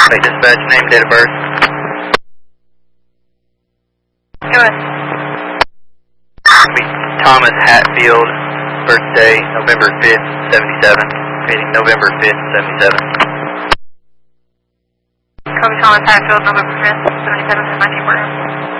Hey, dispatch, name, date of birth. Go ahead. Thomas Hatfield, birthday November 5th, 77. Meeting November 5th, 77. Copy Thomas Hatfield, November 5th, 77, 19 Porter.